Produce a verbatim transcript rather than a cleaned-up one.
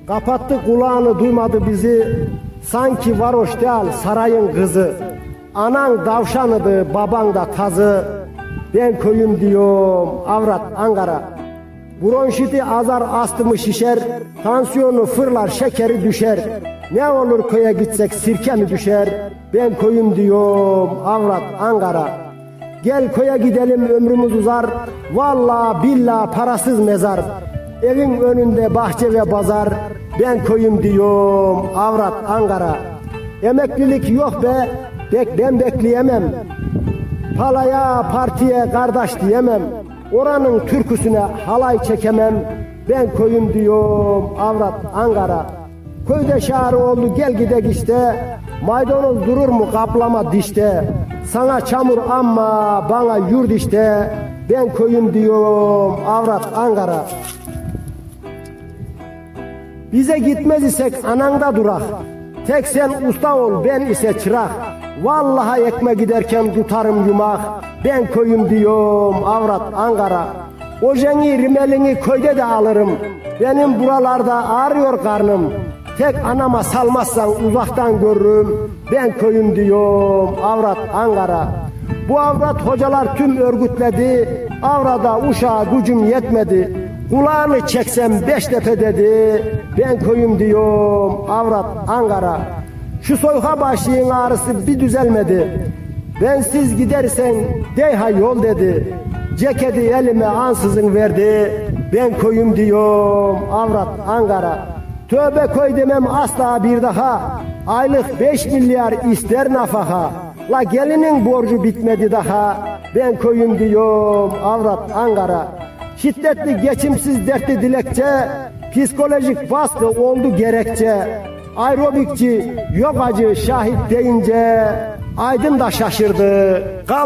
Kapattı kulağını, duymadı bizi. Sanki varoş değil sarayın kızı. Anan davşanıdı, baban da tazı. Ben köyüm diyorum, avrat Ankara. Bronşiti azar, astımı şişer. Tansiyonu fırlar, şekeri düşer. Ne olur köye gitsek sirke mi düşer? Ben köyüm diyorum, avrat Ankara. Gel köye gidelim, ömrümüz uzar. Vallahi billahi parasız mezar. Evin önünde bahçe ve pazar. Ben köyüm diyorum, avrat Ankara. Emeklilik yok be, bek ben bekleyemem. Palaya partiye kardeş diyemem. Oranın türküsüne halay çekemem. Ben köyüm diyorum, avrat Ankara. Köyde şarı oldu, gel gidek işte. Maydanoz durur mu kaplama dişte. Sana çamur amma bana yurt işte. Ben köyüm diyorum, avrat Ankara. Bize gitmez isek ananda durak. Tek sen usta ol, ben ise çırak. Vallahi ekme giderken tutarım yumak. Ben köyüm diyorum, avrat Ankara. Ojeni rimelini köyde de alırım. Benim buralarda ağrıyor karnım. Tek anama salmazsan uzaktan görürüm. Ben köyüm diyorum, avrat Ankara. Bu avrat hocalar tüm örgütledi. Avrada uşağa gücüm yetmedi. Kulağını çeksem Beştepe dedi. Ben köyüm diyorum, avrat Ankara. Şu soyka başlığın ağrısı bir düzelmedi. Bensiz gidersen deyha yol dedi. Ceketi elime ansızın verdi. Ben köyüm diyorum, avrat Ankara. Tövbe koy demem asla bir daha. Aylık beş milyar ister nafaka. La gelinin borcu bitmedi daha. Ben köyüm diyorum, avrat Ankara. Şiddetli, geçimsiz, dertli dilekçe. Psikolojik baskı oldu gerekçe. Aerobikçi, yogacı şahit deyince Aydın da şaşırdı. Kal